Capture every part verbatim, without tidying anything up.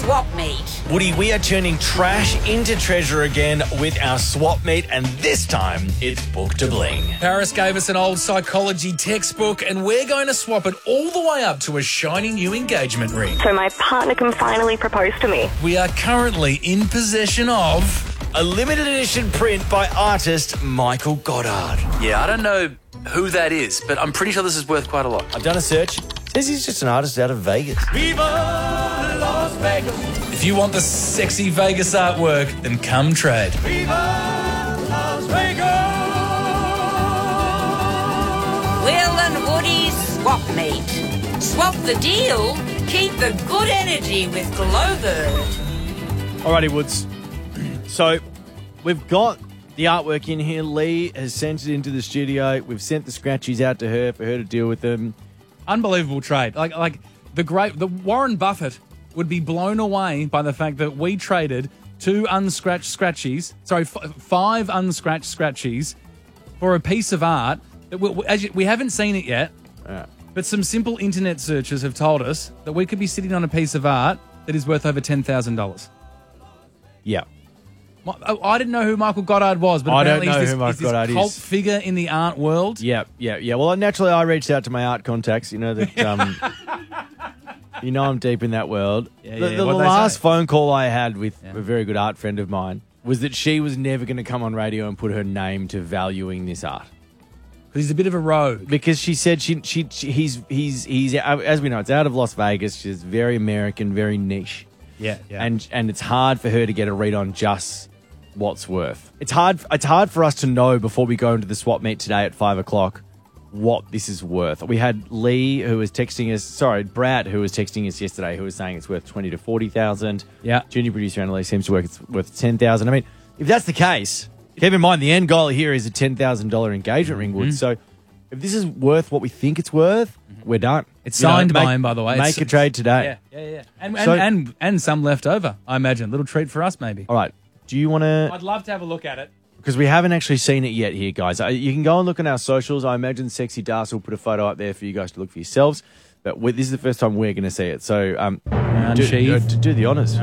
swap meet. Woody, we are turning trash into treasure again with our swap meet, and this time it's book to bling. Paris gave us an old psychology textbook, and we're going to swap it all the way up to a shiny new engagement ring. So my partner can finally propose to me. We are currently in possession of a limited edition print by artist Michael Goddard. Yeah, I don't know who that is, but I'm pretty sure this is worth quite a lot. I've done a search. Says he's just an artist out of Vegas. Viva Las Vegas. If you want the sexy Vegas artwork, then come trade. Viva Las Vegas. Will and Woody's swap meet. Swap the deal, keep the good energy with Glowbird. Alrighty, Woods. So we've got the artwork in here. Lee has sent it into the studio. We've sent the scratchies out to her for her to deal with them. Unbelievable trade. Like like the great the Warren Buffett would be blown away by the fact that we traded two unscratched scratchies, sorry, f- five unscratched scratchies for a piece of art that we, as you, we haven't seen it yet. Yeah. But some simple internet searches have told us that we could be sitting on a piece of art that is worth over ten thousand dollars. Yeah. I didn't know who Michael Goddard was, but I apparently don't know he's this, who Michael he's this Goddard cult is. figure in the art world. Yeah, yeah, yeah. Well, naturally, I reached out to my art contacts. You know that. Um, you know, I'm deep in that world. Yeah, the yeah. the What'd they last say? phone call I had with Yeah. a very good art friend of mine was that she was never going to come on radio and put her name to valuing this art. Because he's a bit of a rogue. Because she said she, she, she he's he's he's as we know, it's out of Las Vegas. She's very American, very niche. Yeah, yeah. And and it's hard for her to get a read on just what's worth. It's hard. It's hard for us to know before we go into the swap meet today at five o'clock what this is worth. We had Lee who was texting us. Sorry, Brad who was texting us yesterday, who was saying it's worth twenty to forty thousand. Yeah. Junior producer Annalise seems to work it's worth ten thousand. I mean, if that's the case, keep in mind the end goal here is a ten thousand dollar engagement ring. Wood. So if this is worth what we think it's worth, we're done. It's You know, signed by make- him, by the way. Make It's- a trade today. Yeah, yeah, yeah. And, and, So- and, and some left over, I imagine. Little treat for us, maybe. All right. Do you want to? I'd love to have a look at it. Because we haven't actually seen it yet here, guys. Uh, You can go and look on our socials. I imagine Sexy Das will put a photo up there for you guys to look for yourselves. But we, this is the first time we're going to see it. So um, Round do, sheath. uh, do the honours.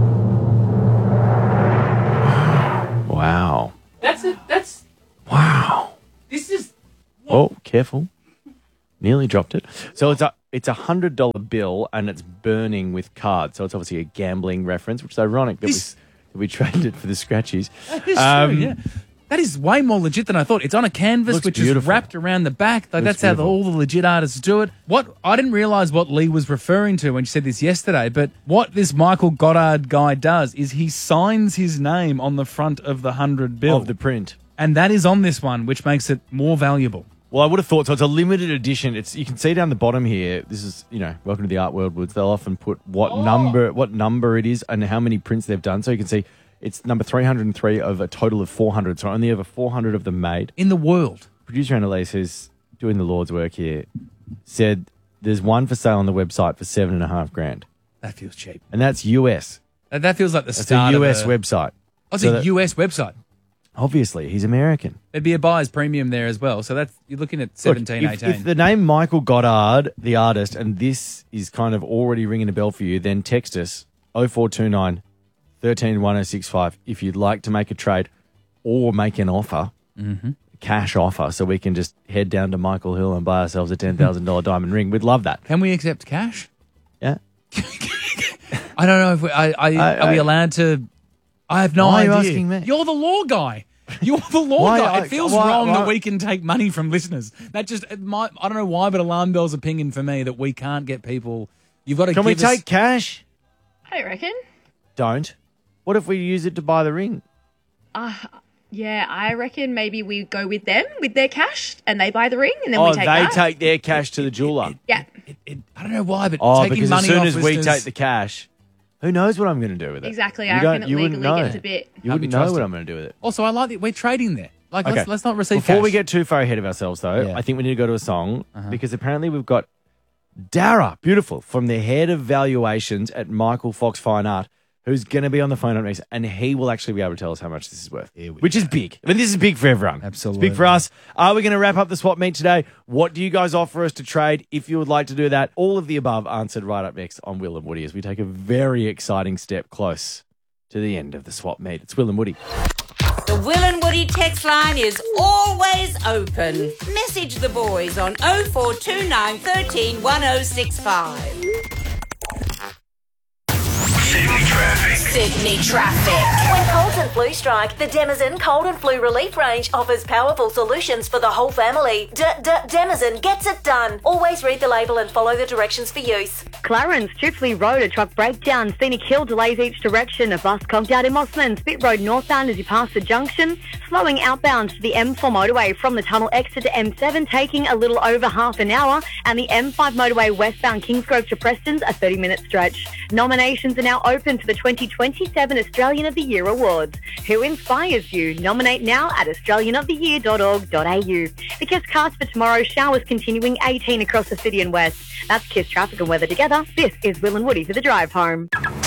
Wow. That's it. That's... Wow. This is... Oh, careful. Nearly dropped it. So it's a it's a hundred dollar bill and it's burning with cards. So it's obviously a gambling reference, which is ironic that This- we that we traded it for the scratchies. That is Um, true, yeah. That is way more legit than I thought. It's on a canvas, Looks which is beautiful. wrapped around the back. Like Looks that's how the, beautiful. all the legit artists do it. What I didn't realize what Lee was referring to when she said this yesterday, but what this Michael Goddard guy does is he signs his name on the front of the hundred bill, Of the print. and that is on this one, which makes it more valuable. Well, I would have thought so. It's a limited edition. It's you can see down the bottom here. This is you know, welcome to the art world, Woods. They'll often put what Oh. number what number it is and how many prints they've done. So you can see it's number three hundred and three of a total of four hundred. So only over four hundred of them made. In the world. Producer Annalise, who's doing the Lord's work here, said there's one for sale on the website for seven and a half grand, That feels cheap. and that's U S. That, that feels like the It's a start U S of a, website. Oh, it's So a that- U S website. Obviously, he's American. There'd be a buyer's premium there as well. So that's you're looking at Look, seventeen, if, eighteen. if the name Michael Goddard, the artist, and this is kind of already ringing a bell for you, then text us oh four two nine, one three one oh six five if you'd like to make a trade or make an offer, Mm-hmm. cash offer, so we can just head down to Michael Hill and buy ourselves a ten thousand dollars diamond ring. We'd love that. Can we accept cash? Yeah. I don't know if we, I, I, I- are we I- allowed to. I have no Why are you idea. asking me? You're the law guy. You're the law Why- guy. I- It feels why- wrong why- that we can take money from listeners. That just it might, I don't know why, but alarm bells are pinging for me that we can't get people. You've got to. Can we give us- take cash? I reckon. Don't. What if we use it to buy the ring? Uh, yeah, I reckon maybe we go with them with their cash and they buy the ring and then Oh, we they take that. take their cash to the jeweler. yeah. It, it, I don't know why, but Oh, taking because money as soon off as we listeners- take the cash, who knows what I'm going to do with it? Exactly. You I don't- reckon it you wouldn't legally know. gets a bit. You Can't be wouldn't know what trusted. I'm going to do with it. Also, I like that we're trading there. Like, Okay. let's, let's not receive Before cash. we get too far ahead of ourselves, though, Yeah. I think we need to go to a song because apparently we've got Dara, beautiful, from the head of valuations at Michael Fox Fine Art, who's going to be on the phone up next, and he will actually be able to tell us how much this is worth, which is big. I mean, this is big for everyone. Absolutely. It's big for us. Are we going to wrap up the swap meet today? What do you guys offer us to trade? If you would like to do that, all of the above answered right up next on Will and Woody as we take a very exciting step close to the end of the swap meet. It's Will and Woody. The Will and Woody text line is always open. Message the boys on oh four two nine, one three, one oh six five. Sydney traffic. Sydney traffic. When colds and flu strike, the Denizen Cold and Flu Relief range offers powerful solutions for the whole family. D-D-Denizen gets it done. Always read the label and follow the directions for use. Clarence, Chifley Road, a truck breakdown. Scenic Hill delays each direction. A bus conked out in Mossman. Spit Road northbound as you pass the junction. Slowing outbound to the M four motorway from the tunnel exit to M seven, taking a little over half an hour. And the M five motorway westbound Kingsgrove to Preston's a thirty-minute stretch. Nominations are now open for the twenty twenty-seven Australian of the Year Awards. Who inspires you? Nominate now at australian of the year dot org dot a u. The Kiss cast for tomorrow, showers continuing eighteen across the city and west. That's Kiss traffic and weather together. This is Will and Woody for the drive home.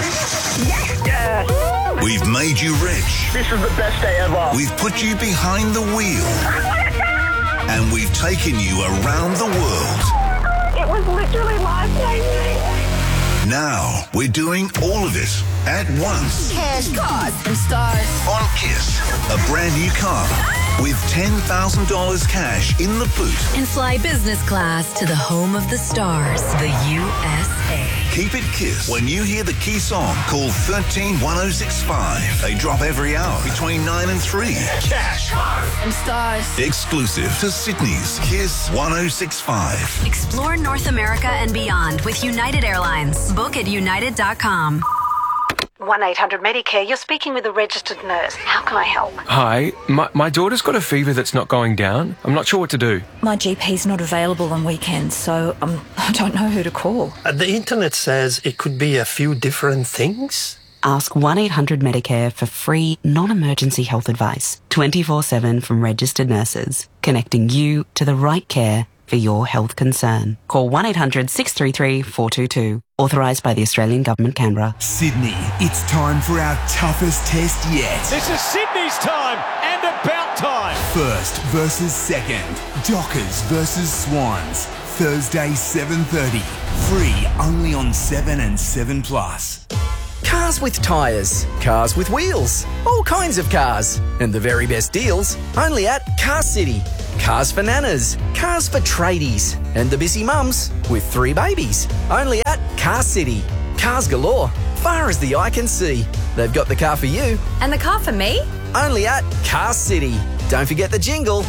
We've made you rich. This is the best day ever. We've put you behind the wheel. And we've taken you around the world. It was literally life-changing. Now we're doing all of it at once. Cash, cars, and stars. On Kiss, a brand new car with ten thousand dollars cash in the boot. And fly business class to the home of the stars, the U S A. Keep it Kiss. When you hear the key song, call one three one oh six five. They drop every hour between nine and three. Cash, cars, And stars. exclusive to Sydney's Kiss one oh six five. Explore North America and beyond with United Airlines. Book at united dot com. one eight hundred Medicare, you're speaking with a registered nurse. How can I help? Hi, my, my daughter's got a fever that's not going down. I'm not sure what to do. My G P's not available on weekends, so um, I don't know who to call. Uh, the internet says it could be a few different things. Ask one eight hundred Medicare for free, non-emergency health advice, twenty-four seven from registered nurses, connecting you to the right care for your health concern. Call one eight hundred six three three four two two. Authorised by the Australian Government, Canberra. Sydney, it's time for our toughest test yet. This is Sydney's time and about time. First versus second. Dockers versus Swans. Thursday, seven thirty. Free only on seven and seven plus. Cars with tyres, cars with wheels, all kinds of cars. And the very best deals only at Car City. Cars for nanas, cars for tradies, and the busy mums with three babies. Only at Car City. Cars galore, far as the eye can see. They've got the car for you. And the car for me? Only at Car City. Don't forget the jingle.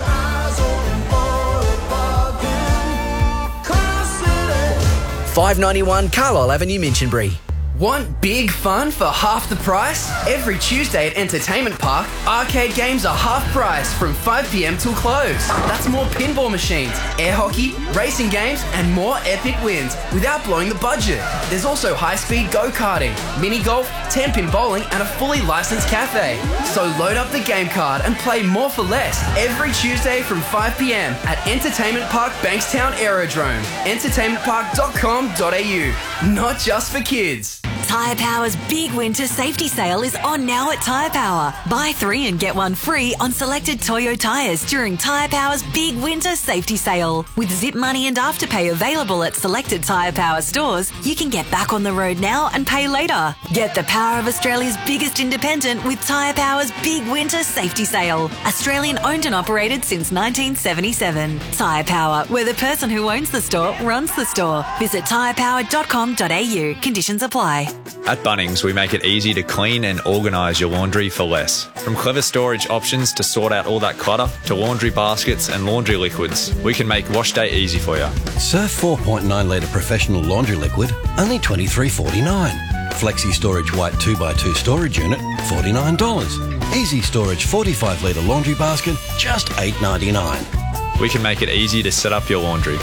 five ninety-one Carlisle Avenue, Minchinbury. Want big fun for half the price? Every Tuesday at Entertainment Park, arcade games are half price from five p.m. till close. That's more pinball machines, air hockey, racing games, and more epic wins without blowing the budget. There's also high-speed go-karting, mini golf, ten-pin bowling, and a fully licensed cafe. So load up the game card and play more for less every Tuesday from five p.m. at Entertainment Park Bankstown Aerodrome. entertainment park dot com dot a u. Not just for kids. Tyre Power's big winter safety sale is on now at Tyre Power. Buy three and get one free on selected Toyo tyres during Tyre Power's big winter safety sale. With Zip Money and Afterpay available at selected Tyre Power stores, you can get back on the road now and pay later. Get the power of Australia's biggest independent with Tyre Power's big winter safety sale. Australian owned and operated since nineteen seventy-seven. Tyre Power, where the person who owns the store runs the store. Visit tyre power dot com dot a u. Conditions apply. At Bunnings, we make it easy to clean and organise your laundry for less. From clever storage options to sort out all that clutter, to laundry baskets and laundry liquids, we can make wash day easy for you. Surf four point nine litre professional laundry liquid, only twenty-three forty-nine. Flexi Storage White two by two storage unit, forty-nine dollars. Easy Storage forty-five litre laundry basket, just eight ninety-nine. We can make it easy to set up your laundry.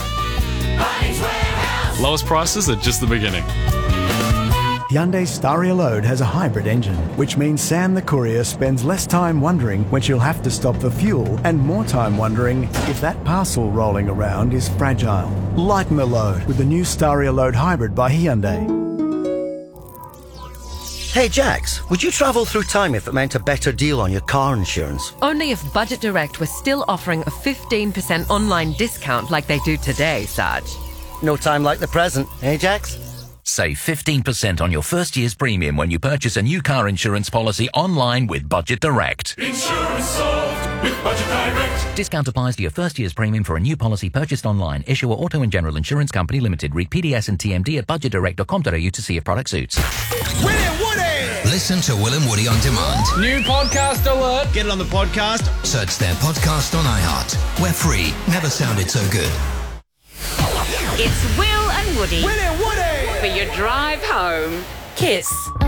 Lowest prices are just the beginning. Hyundai Staria Load has a hybrid engine, which means Sam the courier spends less time wondering when she'll have to stop for fuel and more time wondering if that parcel rolling around is fragile. Lighten the load with the new Staria Load Hybrid by Hyundai. Hey Jax, would you travel through time if it meant a better deal on your car insurance? Only if Budget Direct was still offering a fifteen percent online discount like they do today, Sarge. No time like the present, eh Jax? Save fifteen percent on your first year's premium when you purchase a new car insurance policy online with Budget Direct. Insurance solved with Budget Direct. Discount applies to your first year's premium for a new policy purchased online. Issuer Auto and General Insurance Company Limited. Read P D S and T M D at budget direct dot com dot a u to see if product suits. Will and Woody! Listen to Will and Woody on demand. New podcast alert. Get it on the podcast. Search their podcast on iHeart. We're free. Never sounded so good. It's Will and Woody. Will and Woody! For your drive home. Kiss.